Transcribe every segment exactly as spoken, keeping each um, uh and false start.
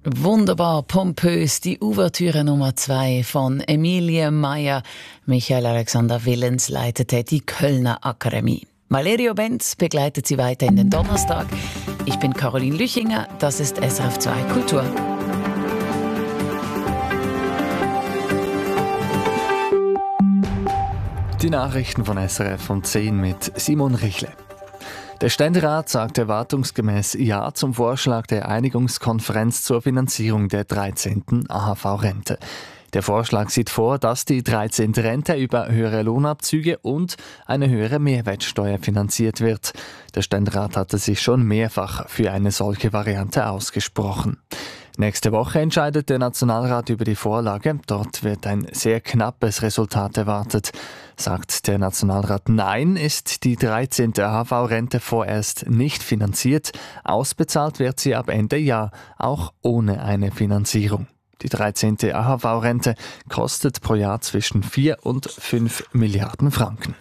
Wunderbar, pompös, die Ouvertüre Nummer zwei von Emilie Meyer. Michael Alexander Willens leitete die Kölner Akademie. Valerio Benz begleitet sie weiter in den Donnerstag. Ich bin Caroline Lüchinger, das ist S R F zwei Kultur. Die Nachrichten von S R F um zehn mit Simon Richle. Der Ständerat sagt erwartungsgemäß Ja zum Vorschlag der Einigungskonferenz zur Finanzierung der dreizehnten A H V-Rente. Der Vorschlag sieht vor, dass die dreizehnte Rente über höhere Lohnabzüge und eine höhere Mehrwertsteuer finanziert wird. Der Ständerat hatte sich schon mehrfach für eine solche Variante ausgesprochen. Nächste Woche entscheidet der Nationalrat über die Vorlage. Dort wird ein sehr knappes Resultat erwartet. Sagt der Nationalrat Nein, ist die dreizehnte A H V-Rente vorerst nicht finanziert. Ausbezahlt wird sie ab Ende Jahr, auch ohne eine Finanzierung. Die dreizehnte A H V-Rente kostet pro Jahr zwischen vier und fünf Milliarden Franken.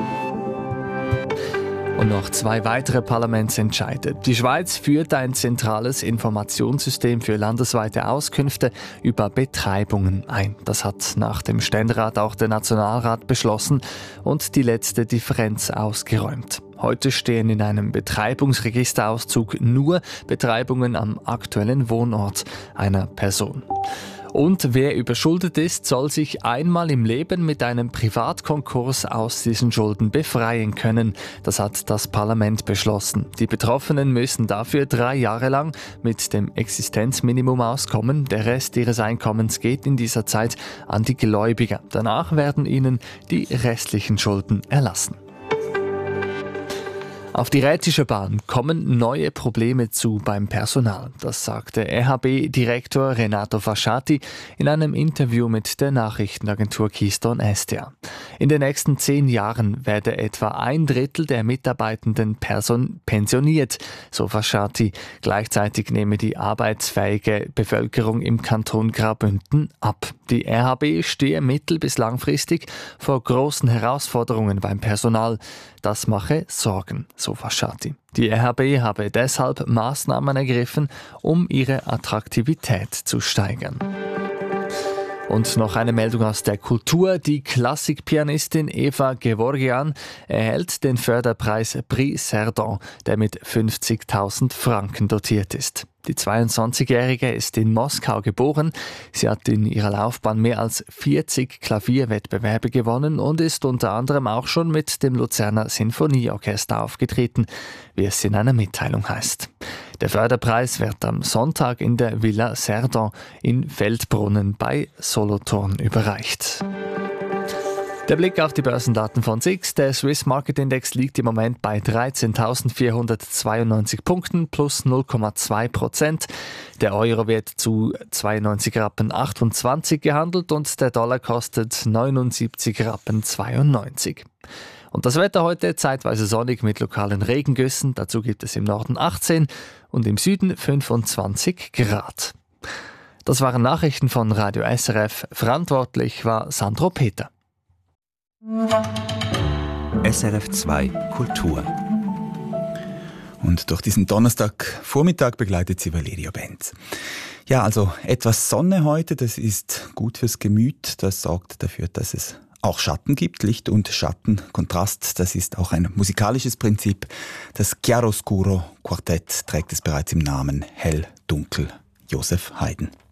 Und noch zwei weitere Parlamentsentscheide. Die Schweiz führt ein zentrales Informationssystem für landesweite Auskünfte über Betreibungen ein. Das hat nach dem Ständerat auch der Nationalrat beschlossen und die letzte Differenz ausgeräumt. Heute stehen in einem Betreibungsregisterauszug nur Betreibungen am aktuellen Wohnort einer Person. Und wer überschuldet ist, soll sich einmal im Leben mit einem Privatkonkurs aus diesen Schulden befreien können. Das hat das Parlament beschlossen. Die Betroffenen müssen dafür drei Jahre lang mit dem Existenzminimum auskommen. Der Rest ihres Einkommens geht in dieser Zeit an die Gläubiger. Danach werden ihnen die restlichen Schulden erlassen. Auf die Rätische Bahn kommen neue Probleme zu beim Personal. Das sagte R H B-Direktor Renato Fasciati in einem Interview mit der Nachrichtenagentur Keystone S T A. In den nächsten zehn Jahren werde etwa ein Drittel der mitarbeitenden Person pensioniert, so Fasciati. Gleichzeitig nehme die arbeitsfähige Bevölkerung im Kanton Graubünden ab. Die R H B stehe mittel- bis langfristig vor großen Herausforderungen beim Personal. Das mache Sorgen, so Fasciati. Die R H B habe deshalb Maßnahmen ergriffen, um ihre Attraktivität zu steigern. Und noch eine Meldung aus der Kultur. Die Klassikpianistin Eva Gevorgyan erhält den Förderpreis Prix Cerdon, der mit fünfzigtausend Franken dotiert ist. Die zweiundzwanzigjährige ist in Moskau geboren. Sie hat in ihrer Laufbahn mehr als vierzig Klavierwettbewerbe gewonnen und ist unter anderem auch schon mit dem Luzerner Sinfonieorchester aufgetreten, wie es in einer Mitteilung heißt. Der Förderpreis wird am Sonntag in der Villa Cerdon in Feldbrunnen bei Solothurn überreicht. Der Blick auf die Börsendaten von S I X. Der Swiss Market Index liegt im Moment bei dreizehntausendvierhundertzweiundneunzig Punkten plus null Komma zwei Prozent. Der Euro wird zu zweiundneunzig Rappen achtundzwanzig gehandelt und der Dollar kostet neunundsiebzig Rappen zweiundneunzig. Und das Wetter heute zeitweise sonnig mit lokalen Regengüssen. Dazu gibt es im Norden achtzehn und im Süden fünfundzwanzig Grad. Das waren Nachrichten von Radio S R F. Verantwortlich war Sandro Peter. S R F zwei Kultur. Und durch diesen Donnerstagvormittag begleitet sie Valerio Benz. Ja, also etwas Sonne heute, das ist gut fürs Gemüt. Das sorgt dafür, dass es auch Schatten gibt. Licht und Schatten, Kontrast, das ist auch ein musikalisches Prinzip. Das Chiaroscuro Quartett trägt es bereits im Namen. Hell, dunkel, Joseph Haydn.